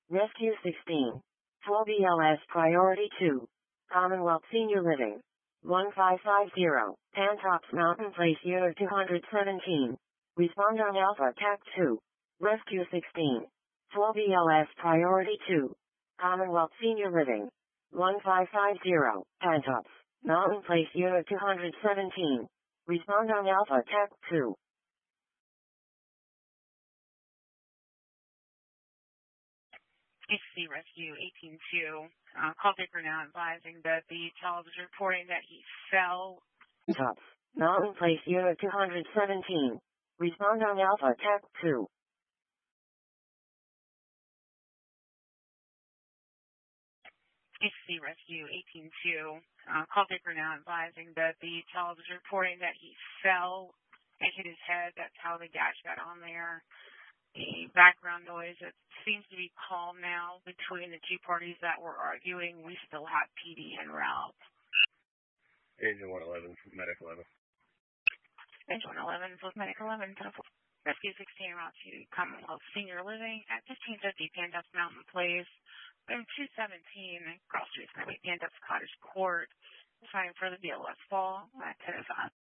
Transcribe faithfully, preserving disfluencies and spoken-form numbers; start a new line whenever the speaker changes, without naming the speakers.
Rescue sixteen. twelve E L S Priority two. Commonwealth Senior Living. one five five zero. Pantops Mountain Place Unit two hundred seventeen. Respond on Alpha T A C two. Rescue sixteen. twelve E L S Priority two. Commonwealth Senior Living. one five five zero. Pantops Mountain Place Unit two hundred seventeen. Respond on Alpha T A C two.
H C Rescue eighteen two. Uh, call taker now advising that the child is reporting that he fell.
Tops Mountain Place Unit two hundred seventeen. Respond on Alpha T A C two.
H C Rescue eighteen two. Uh, call taker now advising that the child is reporting that he fell and hit his head. That's how the gash got on there. The background noise, it seems to be calm now between the two parties that were arguing. We still have P D en route.
Agent one eleven, Medic eleven.
Agent one eleven, Medic eleven, Rescue sixteen, route to Commonwealth Senior Living at fifteen fifty Pantops Mountain Place. Room two seventeen, Cross Street, Pantops Cottage Court. Signing for the D L S fall at ten oh five.